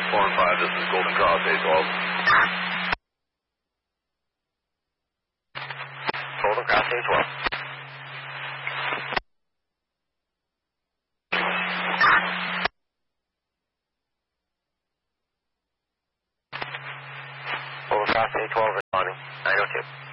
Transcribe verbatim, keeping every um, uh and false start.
four and five, this is Golden Cross, A twelve. Golden Cross, A twelve. Golden Cross, A twelve responding, nine oh two.